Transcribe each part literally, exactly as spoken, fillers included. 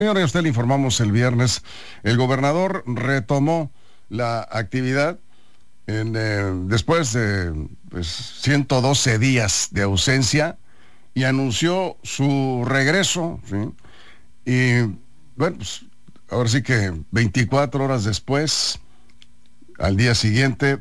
Señora, y a usted le informamos el viernes, el gobernador retomó la actividad en, eh, después de pues, ciento doce días de ausencia y anunció su regreso, ¿sí? Y bueno, pues ahora sí que veinticuatro horas después, al día siguiente,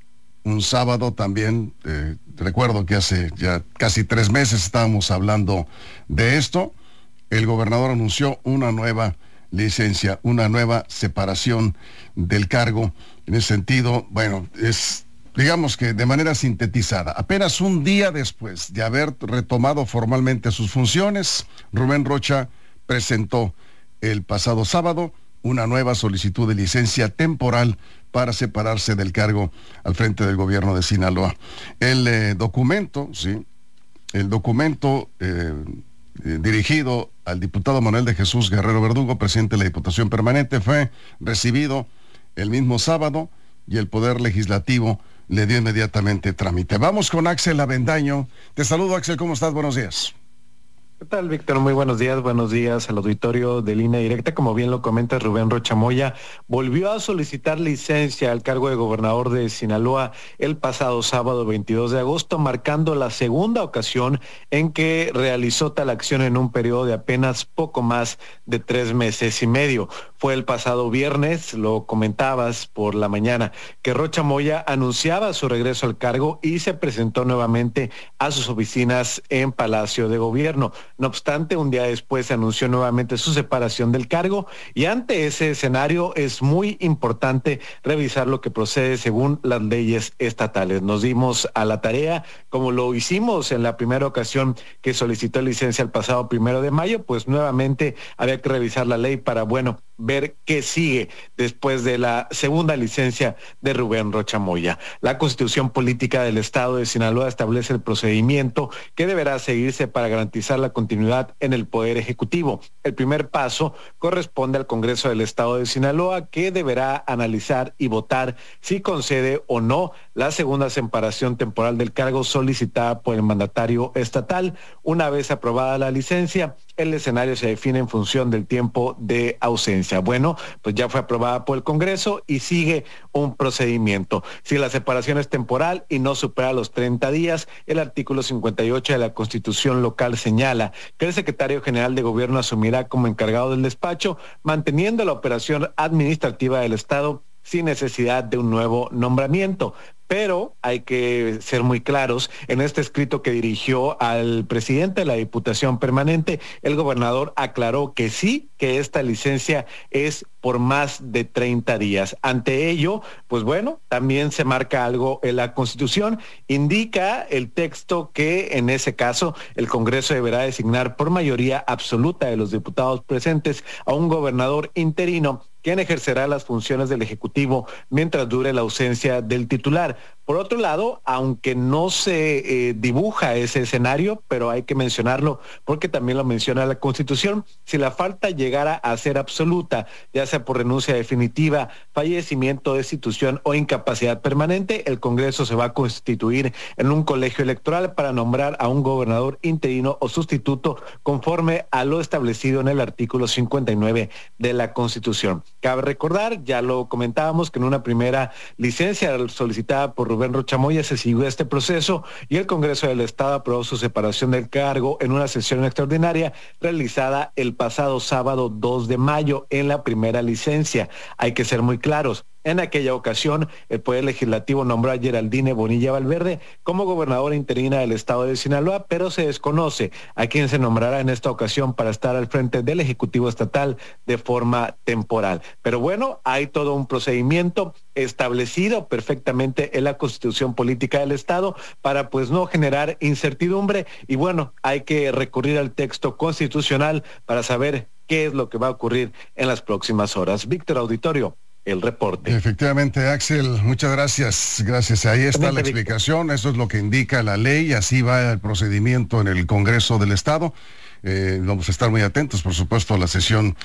un sábado también, eh, recuerdo que hace ya casi tres meses estábamos hablando de esto, el gobernador anunció una nueva licencia, una nueva separación del cargo. En ese sentido, bueno, es, digamos que de manera sintetizada, apenas un día después de haber retomado formalmente sus funciones, Rubén Rocha presentó el pasado sábado una nueva solicitud de licencia temporal para separarse del cargo al frente del gobierno de Sinaloa. El eh, documento, sí, el documento eh, eh, dirigido al diputado Manuel de Jesús Guerrero Verdugo, presidente de la Diputación Permanente, fue recibido el mismo sábado y el Poder Legislativo le dio inmediatamente trámite. Vamos con Axel Avendaño. Te saludo, Axel, ¿cómo estás? Buenos días. ¿Qué tal, Víctor? Muy buenos días, buenos días al auditorio de Línea Directa. Como bien lo comenta Rubén Rocha Moya, volvió a solicitar licencia al cargo de gobernador de Sinaloa el pasado sábado veintidós de agosto, marcando la segunda ocasión en que realizó tal acción en un periodo de apenas poco más de tres meses y medio. Fue el pasado viernes, lo comentabas por la mañana, que Rocha Moya anunciaba su regreso al cargo y se presentó nuevamente a sus oficinas en Palacio de Gobierno. No obstante, un día después se anunció nuevamente su separación del cargo y ante ese escenario es muy importante revisar lo que procede según las leyes estatales. Nos dimos a la tarea, como lo hicimos en la primera ocasión que solicitó licencia el pasado primero de mayo, pues nuevamente había que revisar la ley para, bueno, ver qué sigue después de la segunda licencia de Rubén Rocha Moya. La Constitución Política del Estado de Sinaloa establece el procedimiento que deberá seguirse para garantizar la continuidad en el Poder Ejecutivo. El primer paso corresponde al Congreso del Estado de Sinaloa, que deberá analizar y votar si concede o no la segunda separación temporal del cargo solicitada por el mandatario estatal. Una vez aprobada la licencia, el escenario se define en función del tiempo de ausencia. Bueno, pues ya fue aprobada por el Congreso y sigue un procedimiento. Si la separación es temporal y no supera los treinta días, el artículo cincuenta y ocho de la Constitución local señala que el secretario general de Gobierno asumirá como encargado del despacho, manteniendo la operación administrativa del Estado sin necesidad de un nuevo nombramiento. Pero hay que ser muy claros, en este escrito que dirigió al presidente de la Diputación Permanente, el gobernador aclaró que sí, que esta licencia es por más de treinta días. Ante ello, pues bueno, también se marca algo en la Constitución, indica el texto que en ese caso el Congreso deberá designar por mayoría absoluta de los diputados presentes a un gobernador interino quien ejercerá las funciones del Ejecutivo mientras dure la ausencia del titular. Por otro lado, aunque no se eh, dibuja ese escenario, pero hay que mencionarlo porque también lo menciona la Constitución, si la falta llegara a ser absoluta, ya sea por renuncia definitiva, fallecimiento, destitución o incapacidad permanente, el Congreso se va a constituir en un colegio electoral para nombrar a un gobernador interino o sustituto conforme a lo establecido en el artículo cincuenta y nueve de la Constitución. Cabe recordar, ya lo comentábamos, que en una primera licencia solicitada por Rubén Rocha Moya se siguió este proceso y el Congreso del Estado aprobó su separación del cargo en una sesión extraordinaria realizada el pasado sábado dos de mayo en la primera licencia. Hay que ser muy claros. En aquella ocasión, el Poder Legislativo nombró a Geraldine Bonilla Valverde como gobernadora interina del Estado de Sinaloa, pero se desconoce a quién se nombrará en esta ocasión para estar al frente del Ejecutivo Estatal de forma temporal. Pero bueno, hay todo un procedimiento establecido perfectamente en la Constitución Política del Estado para pues no generar incertidumbre y bueno, hay que recurrir al texto constitucional para saber qué es lo que va a ocurrir en las próximas horas. Víctor, auditorio, el reporte. Efectivamente, Axel, muchas gracias. Gracias. Ahí está la explicación. Eso es lo que indica la ley. Así va el procedimiento en el Congreso del Estado. Eh, vamos a estar muy atentos, por supuesto, a la sesión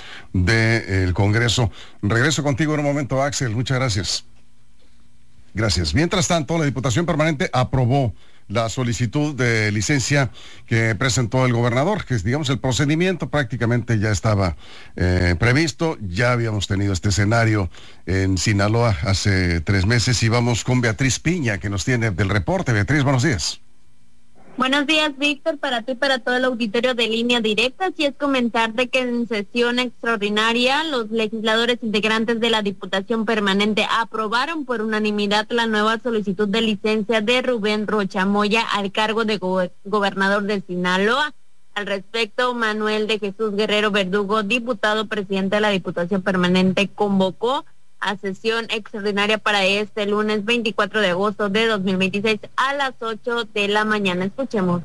del Congreso. Regreso contigo en un momento, Axel. Muchas gracias. Gracias. Mientras tanto, la Diputación Permanente aprobó la solicitud de licencia que presentó el gobernador, que es, digamos, el procedimiento prácticamente ya estaba eh, previsto. Ya habíamos tenido este escenario en Sinaloa hace tres meses y vamos con Beatriz Piña, que nos tiene del reporte. Beatriz, buenos días. Buenos días, Víctor, para ti y para todo el auditorio de Línea Directa. Así es, comentarte que en sesión extraordinaria los legisladores integrantes de la Diputación Permanente aprobaron por unanimidad la nueva solicitud de licencia de Rubén Rocha Moya al cargo de go- gobernador de Sinaloa. Al respecto, Manuel de Jesús Guerrero Verdugo, diputado presidente de la Diputación Permanente, convocó a sesión extraordinaria para este lunes veinticuatro de agosto de dos mil veintiséis a las ocho de la mañana. Escuchemos.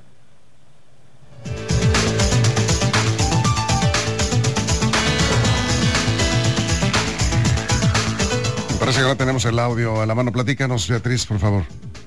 Me parece que ahora tenemos el audio a la mano. Platícanos, Beatriz, por favor.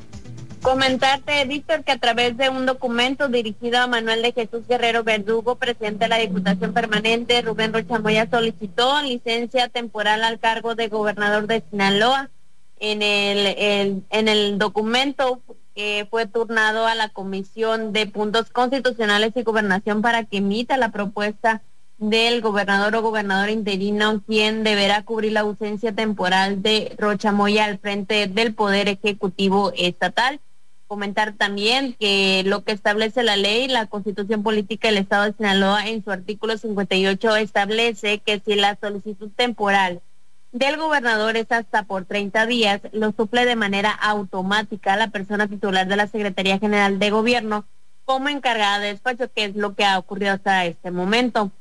Comentarte, Víctor, que a través de un documento dirigido a Manuel de Jesús Guerrero Verdugo, presidente de la Diputación Permanente, Rubén Rocha Moya solicitó licencia temporal al cargo de gobernador de Sinaloa. En el, el en el documento que fue turnado a la Comisión de Puntos Constitucionales y Gobernación para que emita la propuesta del gobernador o gobernador interino, quien deberá cubrir la ausencia temporal de Rocha Moya al frente del Poder Ejecutivo Estatal. Comentar también que lo que establece la ley, la Constitución Política del Estado de Sinaloa, en su artículo cincuenta y ocho establece que si la solicitud temporal del gobernador es hasta por treinta días, lo suple de manera automática la persona titular de la Secretaría General de Gobierno como encargada de despacho, que es lo que ha ocurrido hasta este momento.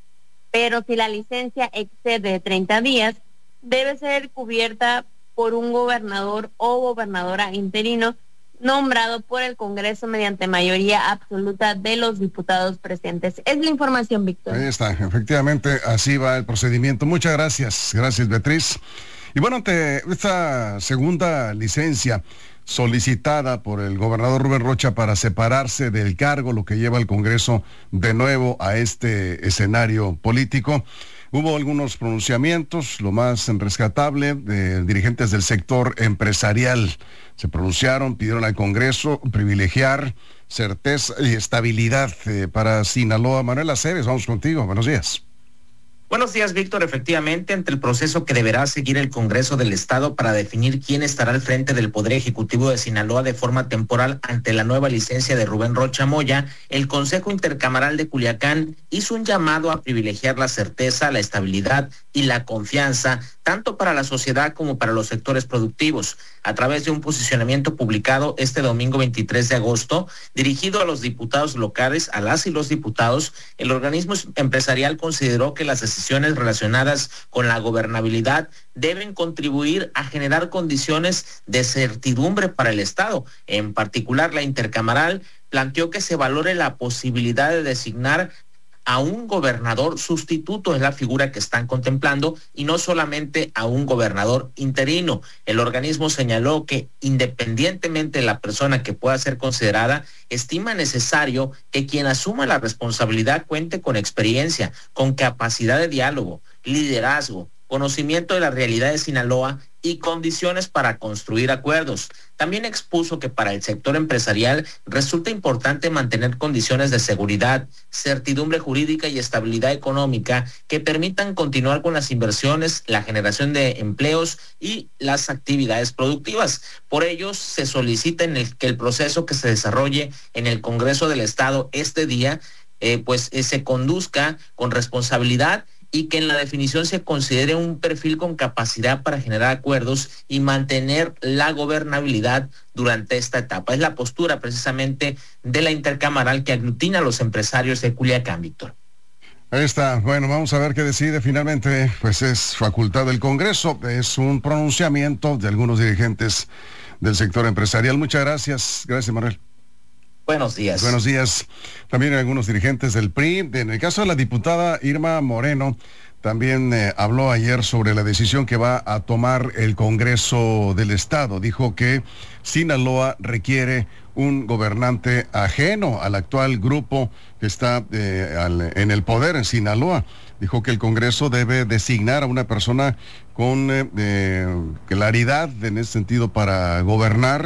Pero si la licencia excede treinta días, debe ser cubierta por un gobernador o gobernadora interino nombrado por el Congreso mediante mayoría absoluta de los diputados presentes. Es la información, Víctor. Ahí está, efectivamente, así va el procedimiento. Muchas gracias, gracias, Beatriz. Y bueno, ante esta segunda licencia solicitada por el gobernador Rubén Rocha para separarse del cargo, lo que lleva al Congreso de nuevo a este escenario político, hubo algunos pronunciamientos, lo más rescatable, de dirigentes del sector empresarial. Se pronunciaron, pidieron al Congreso privilegiar certeza y estabilidad eh, para Sinaloa. Manuel Aceves, vamos contigo. Buenos días. Buenos días, Víctor. Efectivamente, ante el proceso que deberá seguir el Congreso del Estado para definir quién estará al frente del Poder Ejecutivo de Sinaloa de forma temporal ante la nueva licencia de Rubén Rocha Moya, el Consejo Intercameral de Culiacán hizo un llamado a privilegiar la certeza, la estabilidad y la confianza, tanto para la sociedad como para los sectores productivos. A través de un posicionamiento publicado este domingo veintitrés de agosto, dirigido a los diputados locales, a las y los diputados, el organismo empresarial consideró que las decisiones relacionadas con la gobernabilidad deben contribuir a generar condiciones de certidumbre para el Estado. En particular, la intercameral planteó que se valore la posibilidad de designar a un gobernador sustituto, es la figura que están contemplando, y no solamente a un gobernador interino. El organismo señaló que, independientemente de la persona que pueda ser considerada, estima necesario que quien asuma la responsabilidad cuente con experiencia, con capacidad de diálogo, liderazgo, conocimiento de la realidad de Sinaloa y condiciones para construir acuerdos. También expuso que para el sector empresarial resulta importante mantener condiciones de seguridad, certidumbre jurídica y estabilidad económica que permitan continuar con las inversiones, la generación de empleos y las actividades productivas. Por ello, se solicita en el, que el proceso que se desarrolle en el Congreso del Estado este día, eh, pues eh, se conduzca con responsabilidad y que en la definición se considere un perfil con capacidad para generar acuerdos y mantener la gobernabilidad durante esta etapa. Es la postura precisamente de la intercameral que aglutina a los empresarios de Culiacán, Víctor. Ahí está. Bueno, vamos a ver qué decide finalmente. Pues es facultad del Congreso, es un pronunciamiento de algunos dirigentes del sector empresarial. Muchas gracias. Gracias, Manuel. Buenos días. Buenos días. También algunos dirigentes del P R I. En el caso de la diputada Irma Moreno, también eh, habló ayer sobre la decisión que va a tomar el Congreso del Estado. Dijo que Sinaloa requiere un gobernante ajeno al actual grupo que está eh, al, en el poder en Sinaloa. Dijo que el Congreso debe designar a una persona con eh, eh, claridad en ese sentido para gobernar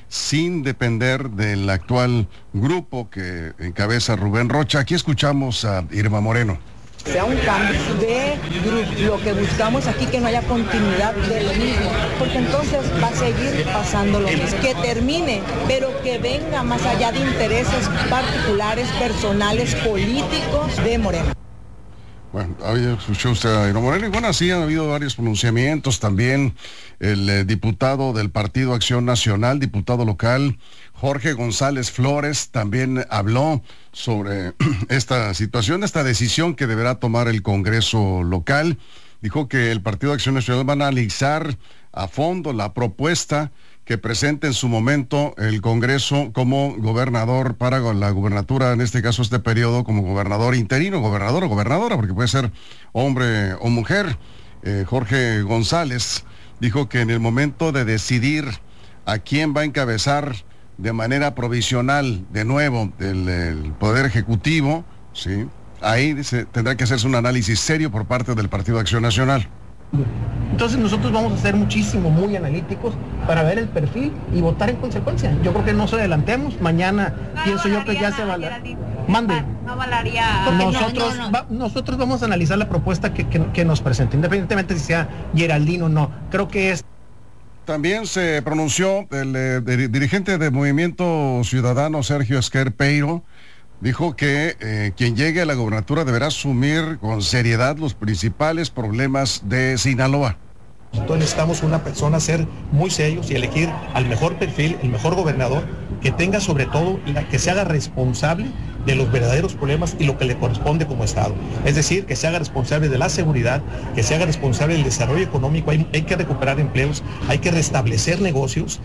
sin depender del actual grupo que encabeza Rubén Rocha. Aquí escuchamos a Irma Moreno. Sea un cambio de grupo, lo que buscamos aquí, que no haya continuidad de lo mismo, porque entonces va a seguir pasando lo mismo, que termine, pero que venga más allá de intereses particulares, personales, políticos de Morena. Bueno, había escuchado usted a Irma Moreno, y bueno, sí han habido varios pronunciamientos, también el eh, diputado del Partido Acción Nacional, diputado local, Jorge González Flores, también habló sobre esta situación, esta decisión que deberá tomar el Congreso local. Dijo que el Partido Acción Nacional va a analizar a fondo la propuesta que presente en su momento el Congreso como gobernador para la gubernatura, en este caso este periodo, como gobernador interino, gobernador o gobernadora, porque puede ser hombre o mujer. Eh, Jorge González dijo que en el momento de decidir a quién va a encabezar de manera provisional, de nuevo, el, el Poder Ejecutivo, ¿sí? Ahí se, tendrá que hacerse un análisis serio por parte del Partido Acción Nacional. Entonces nosotros vamos a ser muchísimo, muy analíticos para ver el perfil y votar en consecuencia. Yo creo que no se adelantemos. Mañana no pienso yo que ya se va a... Mande. No valaría. Nosotros, no, no, no. Va, nosotros vamos a analizar la propuesta que, que, que nos presente, independientemente si sea Geraldino o no. Creo que es... También se pronunció el eh, dirigente de Movimiento Ciudadano, Sergio Esquer Peiro, dijo que eh, quien llegue a la gobernatura deberá asumir con seriedad los principales problemas de Sinaloa. Entonces necesitamos una persona ser muy serios y elegir al mejor perfil, el mejor gobernador, que tenga sobre todo, la, que se haga responsable de los verdaderos problemas y lo que le corresponde como Estado. Es decir, que se haga responsable de la seguridad, que se haga responsable del desarrollo económico, hay, hay que recuperar empleos, hay que restablecer negocios.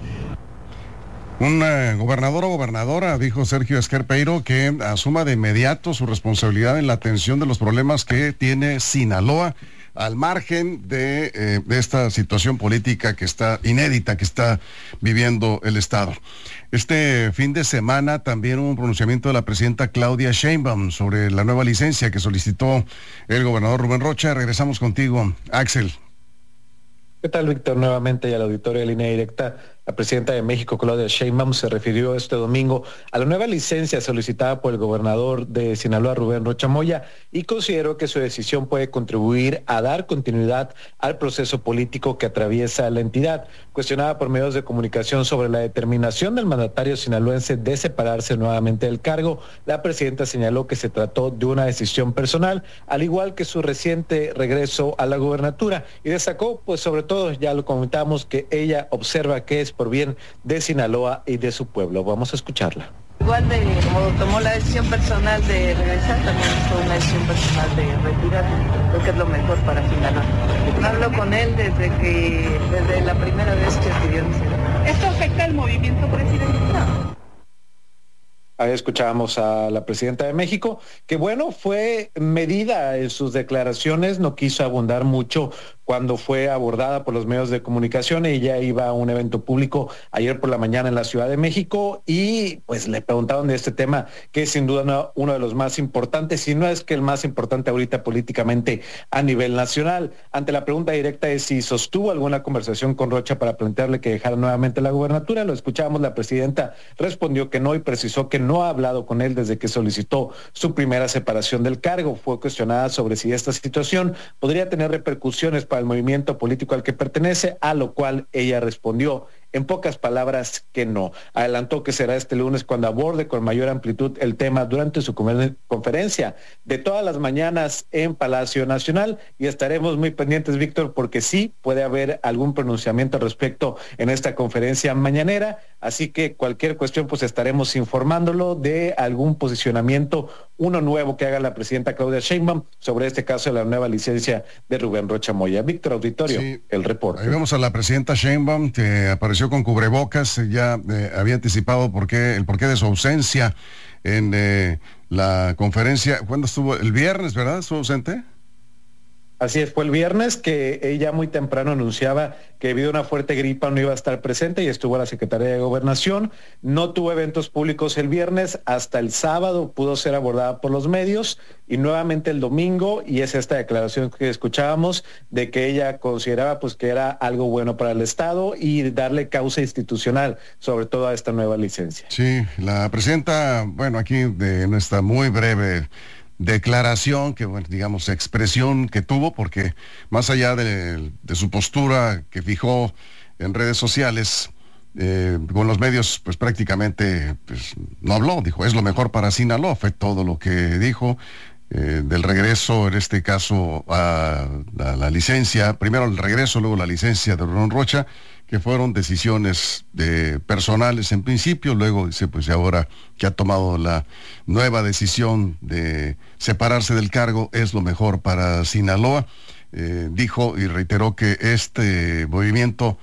Un eh, gobernador o gobernadora, dijo Sergio Esquer Peiro, que asuma de inmediato su responsabilidad en la atención de los problemas que tiene Sinaloa, al margen de, eh, de esta situación política que está inédita, que está viviendo el Estado. Este fin de semana también hubo un pronunciamiento de la presidenta Claudia Sheinbaum sobre la nueva licencia que solicitó el gobernador Rubén Rocha. Regresamos contigo, Axel. ¿Qué tal, Víctor? Nuevamente y al auditorio de Línea Directa. La presidenta de México, Claudia Sheinbaum, se refirió este domingo a la nueva licencia solicitada por el gobernador de Sinaloa, Rubén Rocha Moya, y consideró que su decisión puede contribuir a dar continuidad al proceso político que atraviesa la entidad. Cuestionada por medios de comunicación sobre la determinación del mandatario sinaloense de separarse nuevamente del cargo, la presidenta señaló que se trató de una decisión personal, al igual que su reciente regreso a la gobernatura, y destacó, pues sobre todo, ya lo comentamos, que ella observa que es por bien de Sinaloa y de su pueblo. Vamos a escucharla. Igual de como tomó la decisión personal de regresar, también fue una decisión personal de retirar. Creo que es lo mejor para Sinaloa. Hablo con él desde que, desde la primera vez que pidió licencia. ¿Esto afecta al movimiento presidencial? No. Ahí escuchábamos a la presidenta de México, que bueno, fue medida en sus declaraciones, no quiso abundar mucho cuando fue abordada por los medios de comunicación. Ella iba a un evento público ayer por la mañana en la Ciudad de México y pues le preguntaron de este tema, que es sin duda no, uno de los más importantes, si no es que el más importante ahorita políticamente a nivel nacional. Ante la pregunta directa de si sostuvo alguna conversación con Rocha para plantearle que dejara nuevamente la gubernatura, lo escuchábamos, la presidenta respondió que no y precisó que no ha hablado con él desde que solicitó su primera separación del cargo. Fue cuestionada sobre si esta situación podría tener repercusiones para el movimiento político al que pertenece, a lo cual ella respondió en pocas palabras que no. Adelantó que será este lunes cuando aborde con mayor amplitud el tema durante su conferencia de todas las mañanas en Palacio Nacional, y estaremos muy pendientes, Víctor, porque sí puede haber algún pronunciamiento al respecto en esta conferencia mañanera, así que cualquier cuestión pues estaremos informándolo de algún posicionamiento, uno nuevo que haga la presidenta Claudia Sheinbaum sobre este caso de la nueva licencia de Rubén Rocha Moya. Víctor, auditorio, sí, el reporte. Ahí vemos a la presidenta Sheinbaum, que apareció con cubrebocas, ya eh, había anticipado por qué, el porqué de su ausencia en eh, la conferencia. ¿Cuándo estuvo? El viernes, ¿verdad? ¿Estuvo ausente? Así es, fue el viernes que ella muy temprano anunciaba que debido a una fuerte gripa no iba a estar presente y estuvo a la Secretaría de Gobernación. No tuvo eventos públicos el viernes, hasta el sábado pudo ser abordada por los medios y nuevamente el domingo, y es esta declaración que escuchábamos de que ella consideraba pues que era algo bueno para el Estado y darle causa institucional, sobre todo a esta nueva licencia. Sí, la presidenta, bueno, aquí de nuestra muy breve declaración, que bueno, digamos, expresión que tuvo, porque más allá de, de su postura que fijó en redes sociales, eh, con los medios, pues prácticamente pues, no habló, dijo, es lo mejor para Sinaloa, fue todo lo que dijo, eh, del regreso, en este caso, a la, la licencia, primero el regreso, luego la licencia de Rubén Rocha, que fueron decisiones de personales en principio, luego dice pues ahora que ha tomado la nueva decisión de separarse del cargo es lo mejor para Sinaloa. Eh, dijo y reiteró que este movimiento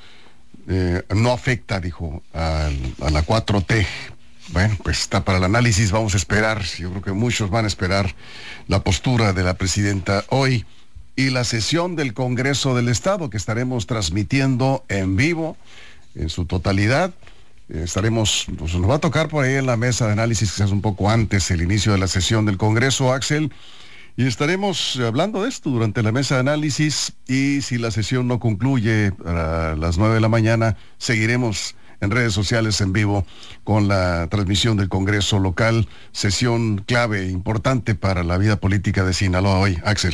eh, no afecta, dijo, a, a la cuatro T. Bueno, pues está para el análisis, vamos a esperar, yo creo que muchos van a esperar la postura de la presidenta hoy. Y la sesión del Congreso del Estado, que estaremos transmitiendo en vivo, en su totalidad. Eh, estaremos, pues nos va a tocar por ahí en la mesa de análisis, quizás un poco antes el inicio de la sesión del Congreso, Axel, y estaremos hablando de esto durante la mesa de análisis, y si la sesión no concluye a las nueve de la mañana, seguiremos en redes sociales en vivo con la transmisión del Congreso local, sesión clave, importante para la vida política de Sinaloa hoy, Axel.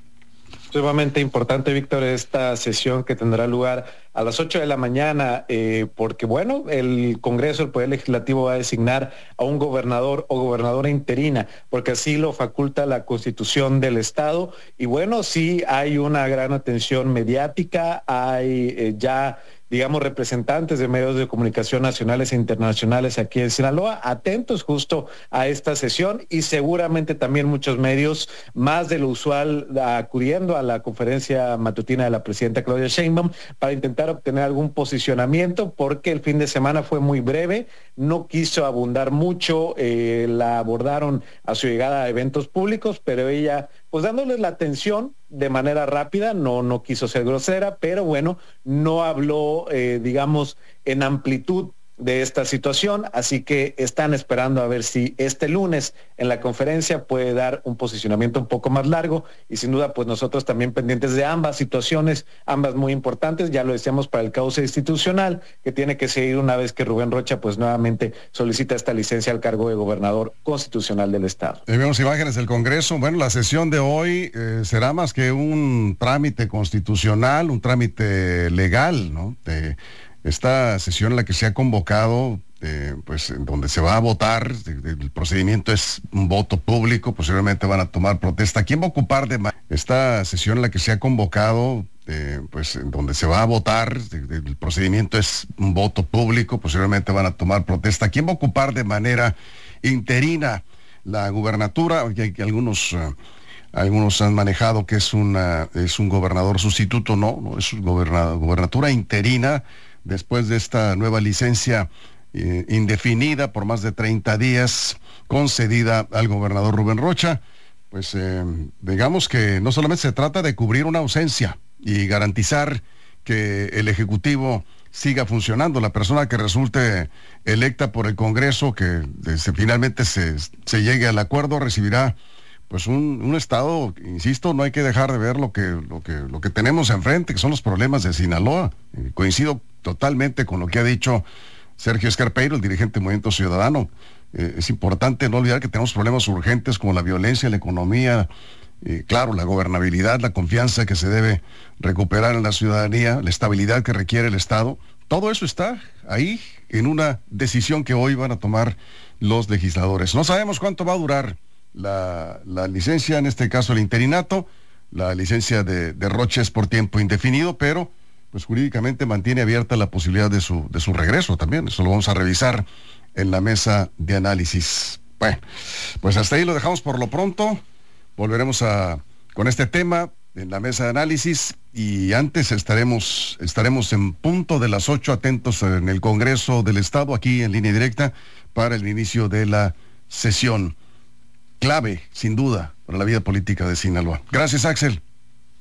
Sumamente importante, Víctor, esta sesión que tendrá lugar a las ocho de la mañana, eh, porque bueno, el Congreso, el Poder Legislativo va a designar a un gobernador o gobernadora interina, porque así lo faculta la Constitución del Estado. Y bueno, sí hay una gran atención mediática, hay eh, ya digamos, representantes de medios de comunicación nacionales e internacionales aquí en Sinaloa, atentos justo a esta sesión, y seguramente también muchos medios, más de lo usual, acudiendo a la conferencia matutina de la presidenta Claudia Sheinbaum para intentar obtener algún posicionamiento, porque el fin de semana fue muy breve, no quiso abundar mucho, eh, la abordaron a su llegada a eventos públicos, pero ella, pues dándoles la atención de manera rápida, no, no quiso ser grosera, pero bueno, no habló, eh, digamos, en amplitud de esta situación, así que están esperando a ver si este lunes en la conferencia puede dar un posicionamiento un poco más largo, y sin duda pues nosotros también pendientes de ambas situaciones, ambas muy importantes, ya lo decíamos, para el cauce institucional que tiene que seguir una vez que Rubén Rocha pues nuevamente solicita esta licencia al cargo de gobernador constitucional del Estado. Eh, vemos imágenes del Congreso. Bueno, la sesión de hoy eh, será más que un trámite constitucional, un trámite legal, ¿no? De esta sesión en la que se ha convocado, eh, pues en donde se va a votar, el procedimiento es un voto público, posiblemente van a tomar protesta. ¿Quién va a ocupar de ma- esta sesión en la que se ha convocado, eh, pues en donde se va a votar, el procedimiento es un voto público, posiblemente van a tomar protesta? ¿Quién va a ocupar de manera interina la gubernatura? Hay, hay algunos... Uh, Algunos han manejado que es una es un gobernador sustituto, no, no es gobernador, gobernatura interina después de esta nueva licencia eh, indefinida por más de treinta días concedida al gobernador Rubén Rocha. Pues eh, digamos que no solamente se trata de cubrir una ausencia y garantizar que el Ejecutivo siga funcionando, la persona que resulte electa por el Congreso, que se, finalmente se, se llegue al acuerdo, recibirá pues un, un estado, insisto, no hay que dejar de ver lo que, lo que, lo que tenemos enfrente, que son los problemas de Sinaloa. Eh, coincido totalmente con lo que ha dicho Sergio Escarpeiro, el dirigente del Movimiento Ciudadano. Eh, es importante no olvidar que tenemos problemas urgentes como la violencia, la economía, eh, claro, la gobernabilidad, la confianza que se debe recuperar en la ciudadanía, la estabilidad que requiere el Estado. Todo eso está ahí en una decisión que hoy van a tomar los legisladores. No sabemos cuánto va a durar La, la licencia, en este caso el interinato, la licencia de, de Rocha es por tiempo indefinido, pero pues jurídicamente mantiene abierta la posibilidad de su, de su regreso también. Eso lo vamos a revisar en la mesa de análisis. Bueno, pues hasta ahí lo dejamos por lo pronto. Volveremos a con este tema en la mesa de análisis, y antes estaremos, estaremos en punto de las ocho, atentos en el Congreso del Estado, aquí en línea directa, para el inicio de la sesión. Clave, sin duda, para la vida política de Sinaloa. Gracias, Axel.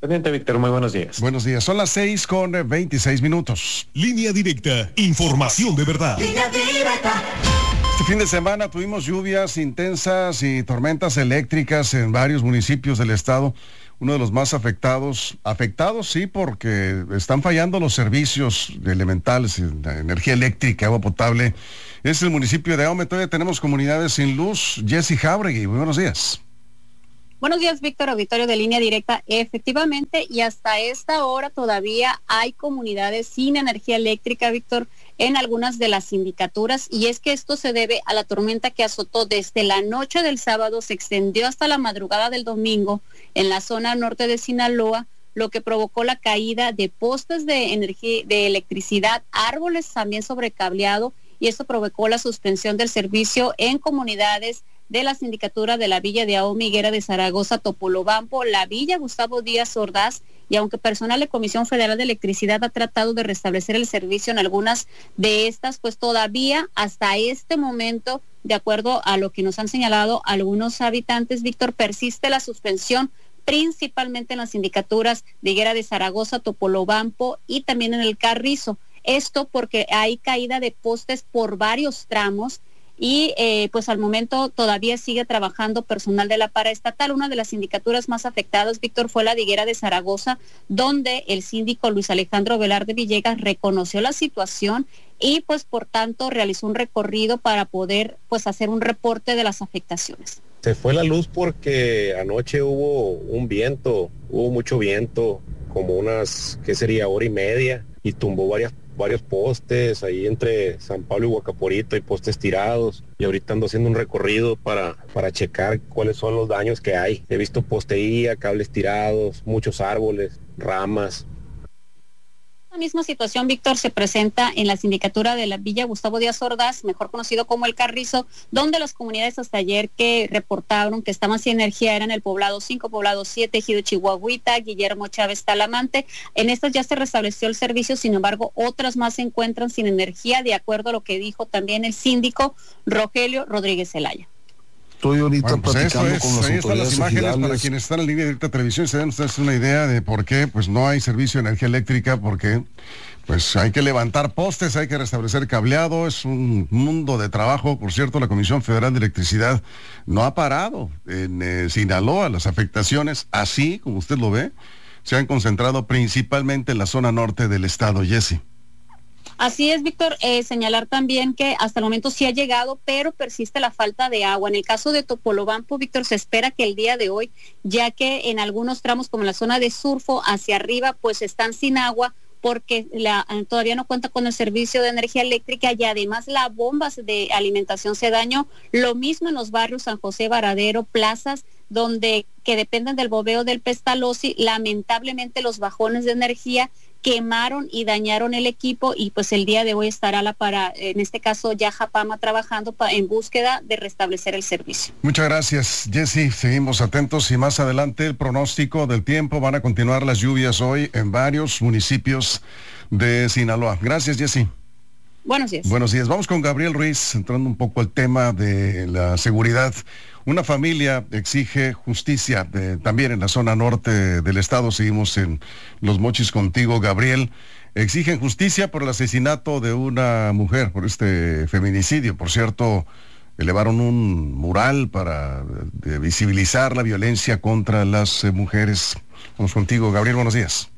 Pendiente, Víctor, muy buenos días. Buenos días, son las seis con veintiséis minutos. Línea directa, información de verdad. Línea directa. Este fin de semana tuvimos lluvias intensas y tormentas eléctricas en varios municipios del estado. Uno de los más afectados, afectados sí, porque están fallando los servicios elementales, la energía eléctrica, agua potable, es el municipio de Ahome. Todavía tenemos comunidades sin luz. Jessy Jauregui, muy buenos días. Buenos días, Víctor, auditorio de Línea Directa. Efectivamente, y hasta esta hora todavía hay comunidades sin energía eléctrica, Víctor, en algunas de las sindicaturas, y es que esto se debe a la tormenta que azotó desde la noche del sábado, se extendió hasta la madrugada del domingo en la zona norte de Sinaloa, lo que provocó la caída de postes de energía, de electricidad, árboles también sobrecableado, y esto provocó la suspensión del servicio en comunidades de la sindicatura de la Villa de Ahome, Higuera de Zaragoza, Topolobampo, la Villa Gustavo Díaz Ordaz, y aunque personal de Comisión Federal de Electricidad ha tratado de restablecer el servicio en algunas de estas, pues todavía hasta este momento, de acuerdo a lo que nos han señalado algunos habitantes, Víctor, persiste la suspensión principalmente en las sindicaturas de Higuera de Zaragoza, Topolobampo y también en el Carrizo. Esto porque hay caída de postes por varios tramos y eh, pues al momento todavía sigue trabajando personal de la paraestatal. Una de las sindicaturas más afectadas, Víctor, fue la de Higuera de Zaragoza, donde el síndico Luis Alejandro Velarde Villegas reconoció la situación y pues por tanto realizó un recorrido para poder pues hacer un reporte de las afectaciones. Se fue la luz porque anoche hubo un viento, hubo mucho viento, como unas, ¿qué sería? Hora y media, y tumbó varias varios postes ahí entre San Pablo y Huacaporito, y postes tirados, y ahorita ando haciendo un recorrido para, para checar cuáles son los daños que hay. He visto postería, cables tirados, muchos árboles, ramas. La misma situación, Víctor, se presenta en la sindicatura de la Villa Gustavo Díaz Ordaz, mejor conocido como el Carrizo, donde las comunidades hasta ayer que reportaron que estaban sin energía eran el poblado cinco, poblado siete, Ejido Chihuahuita, Guillermo Chávez Talamante. En estas ya se restableció el servicio, sin embargo, otras más se encuentran sin energía, de acuerdo a lo que dijo también el síndico Rogelio Rodríguez Zelaya. Estoy ahorita bueno, pues platicando es, con las ahí autoridades están las imágenes ejidales. Para quienes están en línea directa televisión, se dan ustedes una idea de por qué pues no hay servicio de energía eléctrica, porque pues hay que levantar postes, hay que restablecer cableado, es un mundo de trabajo. Por cierto, la Comisión Federal de Electricidad no ha parado en eh, Sinaloa. Las afectaciones, así como usted lo ve, se han concentrado principalmente en la zona norte del estado. Jessy. Así es, Víctor, eh, señalar también que hasta el momento sí ha llegado, pero persiste la falta de agua. En el caso de Topolobampo, Víctor, se espera que el día de hoy, ya que en algunos tramos como en la zona de Surfo hacia arriba, pues están sin agua, porque la, todavía no cuenta con el servicio de energía eléctrica y además las bombas de alimentación se dañó. Lo mismo en los barrios San José, Varadero, plazas, donde que dependen del boveo del Pestalozzi, lamentablemente los bajones de energía quemaron y dañaron el equipo, y pues el día de hoy estará la para, en este caso ya Japama, trabajando pa, en búsqueda de restablecer el servicio. Muchas gracias, Jessy. Seguimos atentos y más adelante el pronóstico del tiempo. Van a continuar las lluvias hoy en varios municipios de Sinaloa. Gracias, Jessy. Buenos días. Buenos días. Vamos con Gabriel Ruiz, entrando un poco al tema de la seguridad. Una familia exige justicia de, también en la zona norte del estado. Seguimos en Los Mochis contigo, Gabriel. Exigen justicia por el asesinato de una mujer, por este feminicidio. Por cierto, elevaron un mural para de, visibilizar la violencia contra las eh, mujeres. Vamos contigo, Gabriel. Buenos días.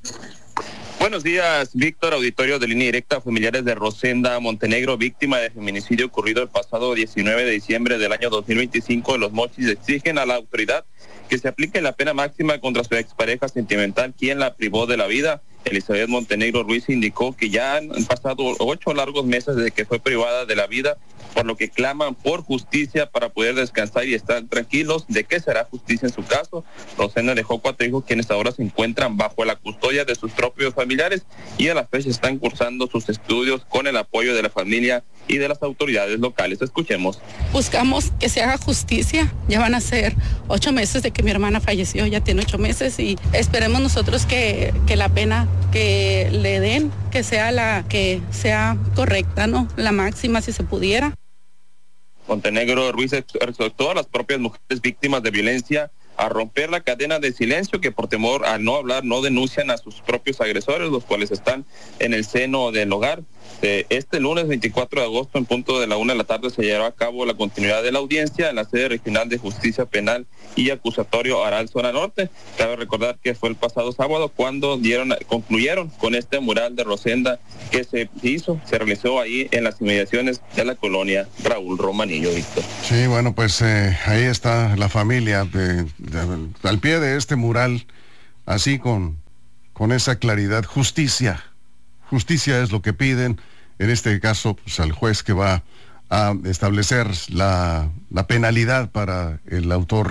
Buenos días, Víctor, auditorio de Línea Directa. Familiares de Rosenda Montenegro, víctima de feminicidio ocurrido el pasado diecinueve de diciembre del año dos mil veinticinco en Los Mochis, exigen a la autoridad que se aplique la pena máxima contra su expareja sentimental, quien la privó de la vida. Elizabeth Montenegro Ruiz indicó que ya han pasado ocho largos meses desde que fue privada de la vida, por lo que claman por justicia para poder descansar y estar tranquilos. ¿De qué será justicia en su caso? Rosenda dejó cuatro hijos, quienes ahora se encuentran bajo la custodia de sus propios familiares y a la fecha están cursando sus estudios con el apoyo de la familia y de las autoridades locales. Escuchemos. Buscamos que se haga justicia. Ya van a ser ocho meses de que mi hermana falleció, ya tiene ocho meses, y esperemos nosotros que, que la pena que le den, que sea la que sea correcta, ¿no? La máxima, si se pudiera. Montenegro Ruiz exhortó a las propias mujeres víctimas de violencia a romper la cadena de silencio, que por temor a no hablar no denuncian a sus propios agresores, los cuales están en el seno del hogar. Este lunes veinticuatro de agosto, en punto de la una de la tarde, se llevará a cabo la continuidad de la audiencia en la sede regional de Justicia Penal y Acusatorio Aral Zona Norte. Cabe recordar que fue el pasado sábado cuando dieron, concluyeron con este mural de Rosenda que se hizo, se realizó ahí en las inmediaciones de la colonia Raúl Romanillo, Víctor. Sí, bueno, pues eh, ahí está la familia de, de, al pie de este mural, así con, con esa claridad. Justicia. Justicia es lo que piden, en este caso, pues, al juez que va a establecer la, la penalidad para el autor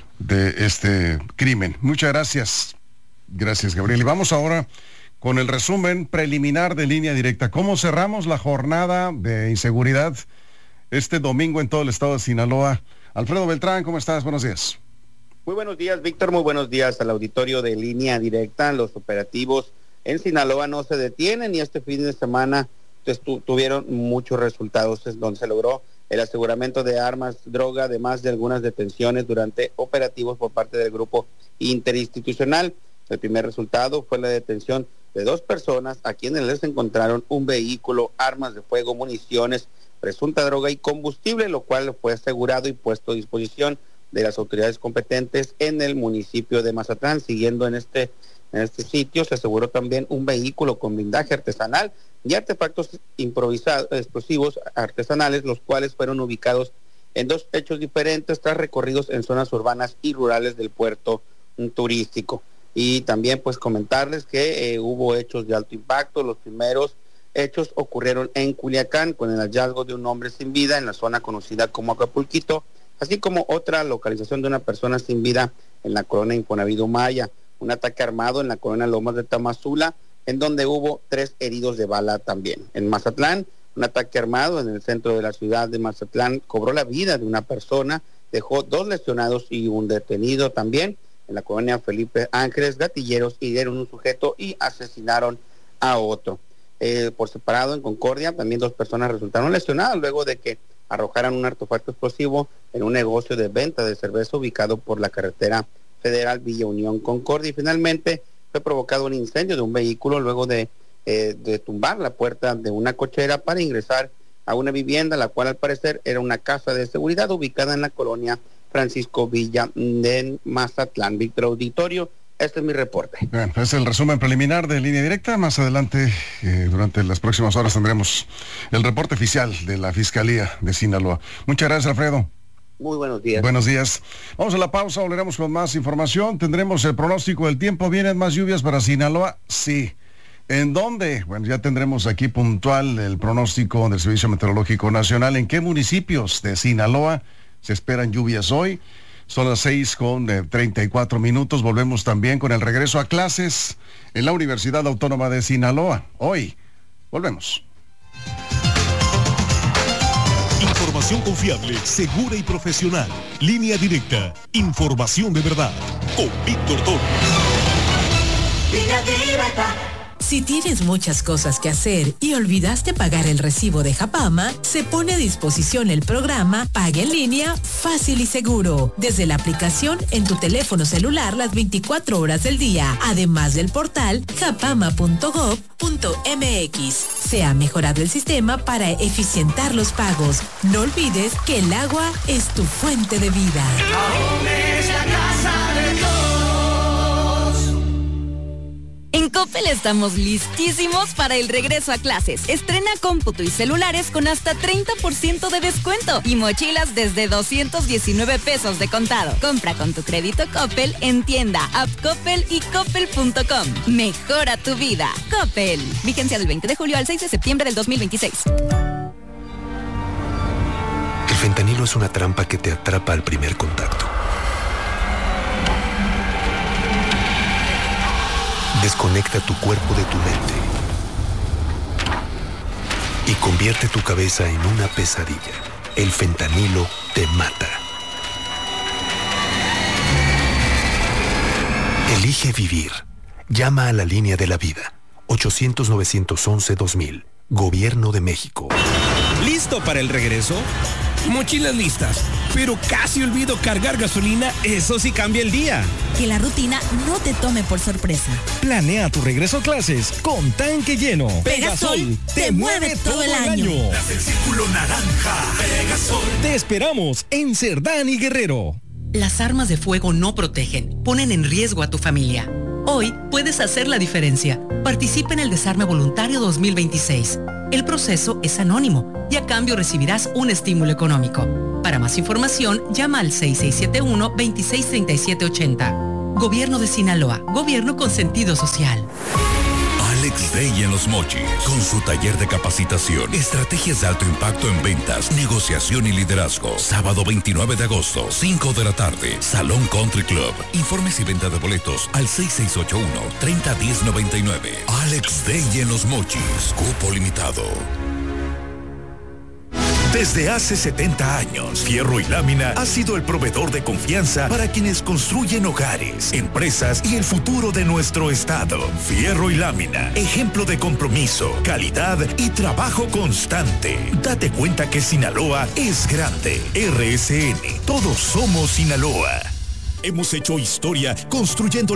de este crimen. Muchas gracias. Gracias, Gabriel. Y vamos ahora con el resumen preliminar de Línea Directa. ¿Cómo cerramos la jornada de inseguridad este domingo en todo el estado de Sinaloa? Alfredo Beltrán, ¿cómo estás? Buenos días. Muy buenos días, Víctor. Muy buenos días al auditorio de Línea Directa. Los operativos en Sinaloa no se detienen y este fin de semana pues, tu, tuvieron muchos resultados, es donde se logró el aseguramiento de armas, droga, además de algunas detenciones durante operativos por parte del grupo interinstitucional. El primer resultado fue la detención de dos personas a quienes les encontraron un vehículo, armas de fuego, municiones, presunta droga y combustible, lo cual fue asegurado y puesto a disposición de las autoridades competentes en el municipio de Mazatlán. Siguiendo en este En este sitio se aseguró también un vehículo con blindaje artesanal y artefactos improvisados, explosivos artesanales, los cuales fueron ubicados en dos hechos diferentes tras recorridos en zonas urbanas y rurales del puerto turístico. Y también pues comentarles que eh, hubo hechos de alto impacto. Los primeros hechos ocurrieron en Culiacán con el hallazgo de un hombre sin vida en la zona conocida como Acapulquito, así como otra localización de una persona sin vida en la colonia Infonavit Maya. Un ataque armado en la colonia Lomas de Tamazula, en donde hubo tres heridos de bala también. En Mazatlán, un ataque armado en el centro de la ciudad de Mazatlán cobró la vida de una persona, dejó dos lesionados y un detenido también. En la colonia Felipe Ángeles, gatilleros hirieron un sujeto y asesinaron a otro. Eh, por separado, en Concordia, también dos personas resultaron lesionadas luego de que arrojaran un artefacto explosivo en un negocio de venta de cerveza ubicado por la carretera Federal Villa Unión Concordia. Y finalmente fue provocado un incendio de un vehículo luego de, eh, de tumbar la puerta de una cochera para ingresar a una vivienda, la cual al parecer era una casa de seguridad ubicada en la colonia Francisco Villa de Mazatlán. Víctor Auditorio, este es mi reporte. Bien, es el resumen preliminar de Línea Directa. Más adelante, eh, durante las próximas horas, tendremos el reporte oficial de la Fiscalía de Sinaloa. Muchas gracias, Alfredo. Muy buenos días. Buenos días. Vamos a la pausa, volveremos con más información. Tendremos el pronóstico del tiempo. ¿Vienen más lluvias para Sinaloa? Sí. ¿En dónde? Bueno, ya tendremos aquí puntual el pronóstico del Servicio Meteorológico Nacional. ¿En qué municipios de Sinaloa se esperan lluvias hoy? Son las seis con eh, treinta y cuatro minutos. Volvemos también con el regreso a clases en la Universidad Autónoma de Sinaloa. Hoy, volvemos. Información confiable, segura y profesional. Línea Directa. Información de verdad. Con Víctor Torres. Línea Directa. Si tienes muchas cosas que hacer y olvidaste pagar el recibo de Japama, se pone a disposición el programa Paga en Línea Fácil y Seguro, desde la aplicación en tu teléfono celular las veinticuatro horas del día, además del portal japama punto gob punto mx. Se ha mejorado el sistema para eficientar los pagos. No olvides que el agua es tu fuente de vida. Aún es la casa de todos. En Coppel estamos listísimos para el regreso a clases. Estrena cómputo y celulares con hasta treinta por ciento de descuento y mochilas desde doscientos diecinueve pesos de contado. Compra con tu crédito Coppel en tienda, app Coppel y coppel punto com. Mejora tu vida. Coppel. Vigencia del veinte de julio al seis de septiembre del dos mil veintiséis. El fentanilo es una trampa que te atrapa al primer contacto. Desconecta tu cuerpo de tu mente y convierte tu cabeza en una pesadilla. El fentanilo te mata. Elige vivir. Llama a la línea de la vida. ochocientos, novecientos once, dos mil. Gobierno de México. ¿Listo para el regreso? mochilas listas, pero casi olvido cargar gasolina, eso sí cambia el día. Que la rutina no te tome por sorpresa. Planea tu regreso a clases con tanque lleno. Pegasol te mueve todo el año. Haz el círculo naranja. Pegasol. Te esperamos en Cerdán y Guerrero. Las armas de fuego no protegen, ponen en riesgo a tu familia. Hoy puedes hacer la diferencia. Participa en el Desarme Voluntario dos mil veintiséis. El proceso es anónimo y a cambio recibirás un estímulo económico. Para más información, llama al seis seis siete uno, dos seis tres siete ocho cero. Gobierno de Sinaloa, gobierno con sentido social. Alex Day en Los Mochis, con su taller de capacitación, estrategias de alto impacto en ventas, negociación y liderazgo. Sábado veintinueve de agosto, cinco de la tarde, Salón Country Club. Informes y venta de boletos al seis seis ocho uno, tres cero uno cero nueve nueve. Alex Day en Los Mochis, cupo limitado. Desde hace setenta años, Fierro y Lámina ha sido el proveedor de confianza para quienes construyen hogares, empresas y el futuro de nuestro estado. Fierro y Lámina, ejemplo de compromiso, calidad y trabajo constante. Date cuenta que Sinaloa es grande. R S N, todos somos Sinaloa. Hemos hecho historia construyendo